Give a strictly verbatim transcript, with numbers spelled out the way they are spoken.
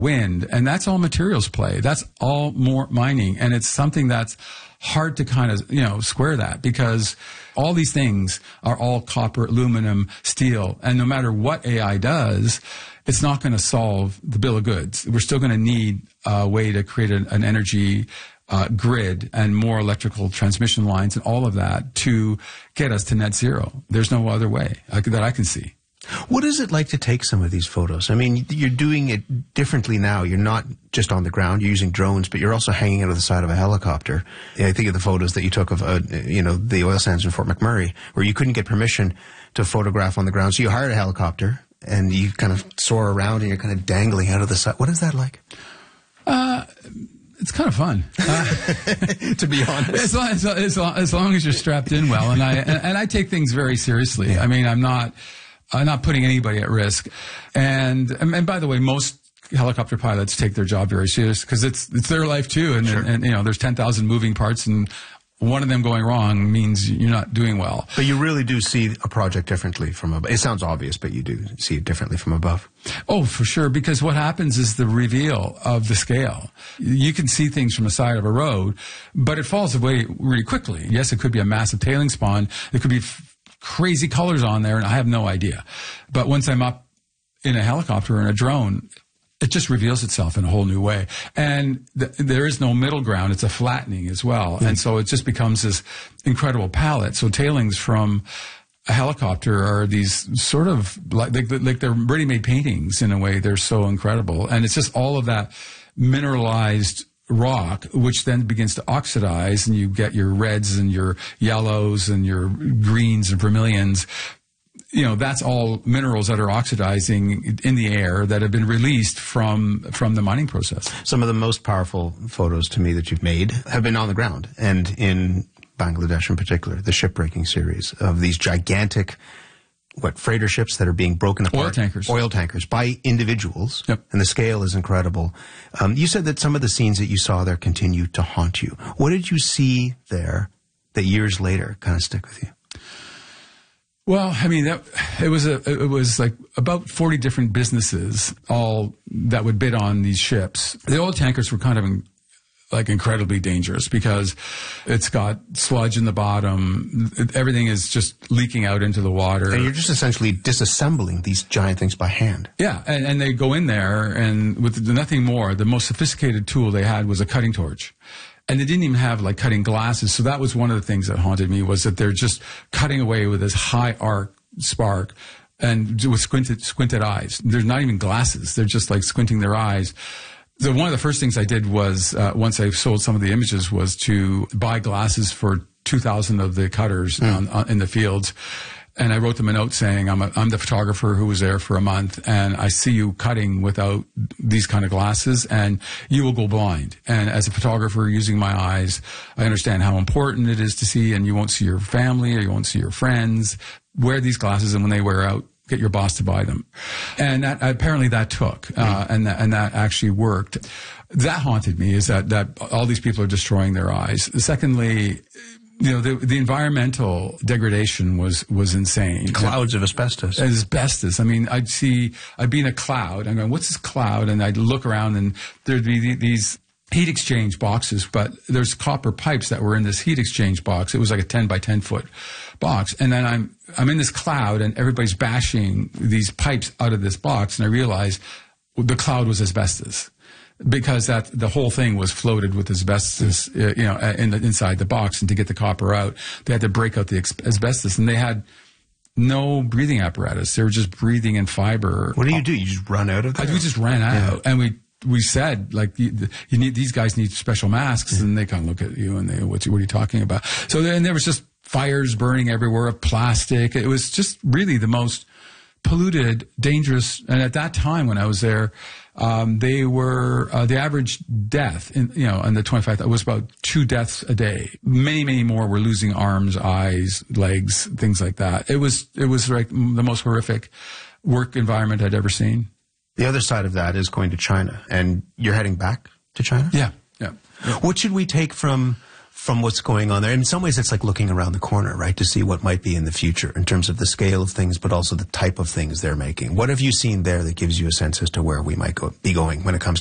wind, and that's all materials play. That's all more mining, and it's something that's hard to kind of, you know, square that, because all these things are all copper, aluminum, steel, and no matter what A I does, it's not going to solve the bill of goods. We're still going to need a way to create an, an energy uh, grid and more electrical transmission lines and all of that to get us to net zero. There's no other way I, that I can see. What is it like to take some of these photos? I mean, you're doing it differently now. You're not just on the ground, you're using drones, but you're also hanging out of the side of a helicopter. I think of the photos that you took of, uh, you know, the oil sands in Fort McMurray, where you couldn't get permission to photograph on the ground. So you hired a helicopter and you kind of soar around and you're kind of dangling out of the side. What is that like? Uh, It's kind of fun, uh, to be honest. As long as, as, long, as long as you're strapped in well, and I and, and I take things very seriously. I mean, I'm not I'm not putting anybody at risk. And and by the way, most helicopter pilots take their job very serious because it's it's their life too. And, sure. and, and you know, there's ten thousand moving parts, and one of them going wrong means you're not doing well. But you really do see a project differently from above. It sounds obvious, but you do see it differently from above. Oh, for sure, because what happens is the reveal of the scale. You can see things from the side of a road, but it falls away really quickly. Yes, it could be a massive tailings pond. There could be f- crazy colors on there, and I have no idea. But once I'm up in a helicopter or in a drone, it just reveals itself in a whole new way. And th- there is no middle ground. It's a flattening as well. Mm. And so it just becomes this incredible palette. So tailings from a helicopter are these sort of like, like, like they're ready-made paintings in a way. They're so incredible. And it's just all of that mineralized rock, which then begins to oxidize, and you get your reds and your yellows and your greens and vermilions. You know, that's all minerals that are oxidizing in the air that have been released from from the mining process. Some of the most powerful photos to me that you've made have been on the ground, and in Bangladesh in particular, the shipbreaking series of these gigantic, what, freighter ships that are being broken apart. Oil tankers. Oil tankers by individuals. Yep. And the scale is incredible. Um, you said that some of the scenes that you saw there continue to haunt you. What did you see there that years later kind of stick with you? Well, I mean, that, it was a, it was like about forty different businesses, all that would bid on these ships. The oil tankers were kind of in, like incredibly dangerous because it's got sludge in the bottom. Everything is just leaking out into the water. And you're just essentially disassembling these giant things by hand. Yeah, and, and they go in there, and with nothing more, the most sophisticated tool they had was a cutting torch. And they didn't even have like cutting glasses. So that was one of the things that haunted me, was that they're just cutting away with this high arc spark and with squinted, squinted eyes. There's not even glasses. They're just like squinting their eyes. So one of the first things I did was, uh, once I sold some of the images, was to buy glasses for two thousand of the cutters mm. on, on, in the fields. And I wrote them a note saying, I'm, a, I'm the photographer who was there for a month, and I see you cutting without these kind of glasses, and you will go blind. And as a photographer using my eyes, I understand how important it is to see, and you won't see your family or you won't see your friends. Wear these glasses, and when they wear out, get your boss to buy them. And that, apparently that took, uh, and, that, and that actually worked. That haunted me, is that, that all these people are destroying their eyes. Secondly, you know, the, the environmental degradation was, was insane. Clouds of asbestos. Asbestos. I mean, I'd see, I'd be in a cloud. I'm going, what's this cloud? And I'd look around, and there'd be these heat exchange boxes, but there's copper pipes that were in this heat exchange box. It was like a ten by ten foot box. And then I'm, I'm in this cloud, and everybody's bashing these pipes out of this box. And I realized the cloud was asbestos, because that the whole thing was floated with asbestos, uh, you know, in the, inside the box. And to get the copper out, they had to break out the asbestos, and they had no breathing apparatus. They were just breathing in fiber. What do you do? You just run out of that? We just ran out, yeah. and we we said, like, you, you need these guys need special masks, yeah. And they kind of look at you and they, what, what are you talking about? So then there was just fires burning everywhere of plastic. It was just really the most polluted, dangerous. And at that time when I was there, um, they were, uh, the average death in, you know, in the twenty-five, was about two deaths a day. Many, many more were losing arms, eyes, legs, things like that. It was, it was like the most horrific work environment I'd ever seen. The other side of that is going to China, and you're heading back to China? Yeah, yeah. What should we take from from what's going on there. In some ways, it's like looking around the corner, right, to see what might be in the future in terms of the scale of things, but also the type of things they're making. What have you seen there that gives you a sense as to where we might go, be going when it comes